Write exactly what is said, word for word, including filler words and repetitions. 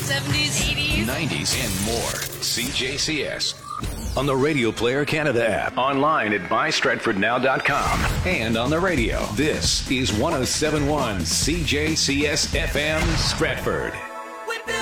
seventies, eighties, nineties, and more. C J C S. On the Radio Player Canada app, online at my stratford now dot com, and on the radio. This is one oh seven point one C J C S F M Stratford.